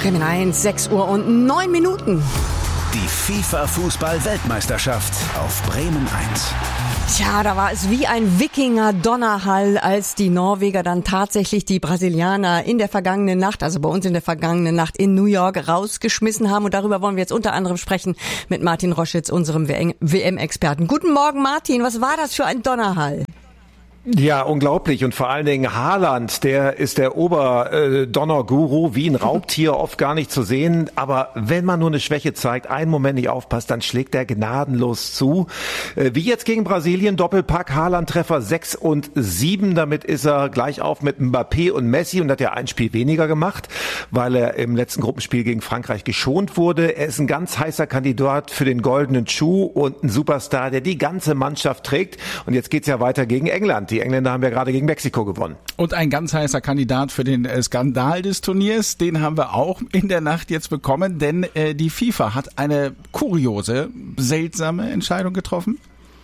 Bremen 1, 6 Uhr und 9 Minuten. Die FIFA-Fußball-Weltmeisterschaft auf Bremen 1. Tja, da war es wie ein Wikinger-Donnerhall, als die Norweger dann tatsächlich die Brasilianer in der vergangenen Nacht, also bei uns in der vergangenen Nacht in New York rausgeschmissen haben. Und darüber wollen wir jetzt unter anderem sprechen mit Martin Roschitz, unserem WM-Experten. Guten Morgen, Martin. Was war das für ein Donnerhall? Ja, unglaublich. Und vor allen Dingen Haaland, der ist der Oberdonner-Guru, wie ein Raubtier, oft gar nicht zu sehen. Aber wenn man nur eine Schwäche zeigt, einen Moment nicht aufpasst, dann schlägt er gnadenlos zu. Wie jetzt gegen Brasilien, Doppelpack, Haaland-Treffer 6 und 7. Damit ist er gleich auf mit Mbappé und Messi und hat ja ein Spiel weniger gemacht, weil er im letzten Gruppenspiel gegen Frankreich geschont wurde. Er ist ein ganz heißer Kandidat für den goldenen Schuh und ein Superstar, der die ganze Mannschaft trägt. Und jetzt geht's ja weiter gegen England. Die Engländer haben ja gerade gegen Mexiko gewonnen. Und ein ganz heißer Kandidat für den Skandal des Turniers, den haben wir auch in der Nacht jetzt bekommen, denn die FIFA hat eine kuriose, seltsame Entscheidung getroffen.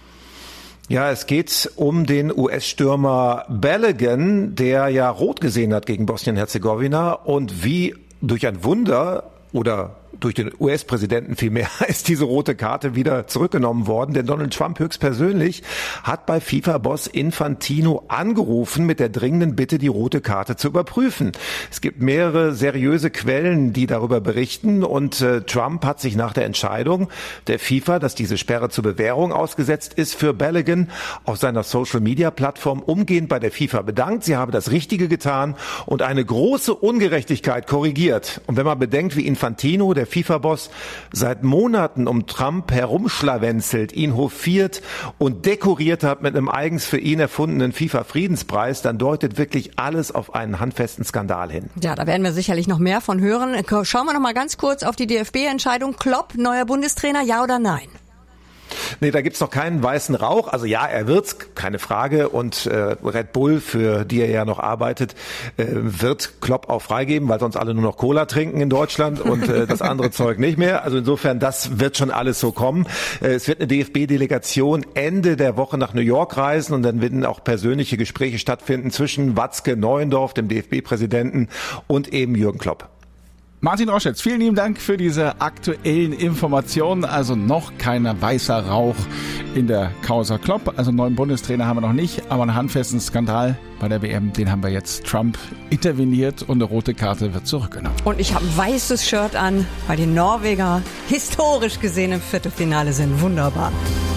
Ja, es geht um den US-Stürmer Balogun, der ja rot gesehen hat gegen Bosnien-Herzegowina und wie durch ein Wunder oder durch den US-Präsidenten vielmehr ist diese rote Karte wieder zurückgenommen worden, denn Donald Trump höchstpersönlich hat bei FIFA-Boss Infantino angerufen mit der dringenden Bitte, die rote Karte zu überprüfen. Es gibt mehrere seriöse Quellen, die darüber berichten und Trump hat sich nach der Entscheidung der FIFA, dass diese Sperre zur Bewährung ausgesetzt ist für Balogun, auf seiner Social-Media-Plattform umgehend bei der FIFA bedankt. Sie habe das Richtige getan und eine große Ungerechtigkeit korrigiert. Und wenn man bedenkt, wie Infantino, der FIFA-Boss, seit Monaten um Trump herumschlawenzelt, ihn hofiert und dekoriert hat mit einem eigens für ihn erfundenen FIFA-Friedenspreis, dann deutet wirklich alles auf einen handfesten Skandal hin. Ja, da werden wir sicherlich noch mehr von hören. Schauen wir noch mal ganz kurz auf die DFB-Entscheidung. Klopp, neuer Bundestrainer, ja oder nein? Nee, da gibt's noch keinen weißen Rauch. Also ja, er wird's, keine Frage. Und Red Bull, für die er ja noch arbeitet, wird Klopp auch freigeben, weil sonst alle nur noch Cola trinken in Deutschland und das andere Zeug nicht mehr. Also insofern, das wird schon alles so kommen. Es wird eine DFB-Delegation Ende der Woche nach New York reisen und dann werden auch persönliche Gespräche stattfinden zwischen Watzke Neuendorf, dem DFB-Präsidenten, und eben Jürgen Klopp. Martin Roschitz, vielen lieben Dank für diese aktuellen Informationen. Also noch keiner weißer Rauch in der Causa Klopp. Also einen neuen Bundestrainer haben wir noch nicht, aber einen handfesten Skandal bei der WM, den haben wir jetzt. Trump interveniert und eine rote Karte wird zurückgenommen. Und ich habe ein weißes Shirt an, weil die Norweger historisch gesehen im Viertelfinale sind. Wunderbar.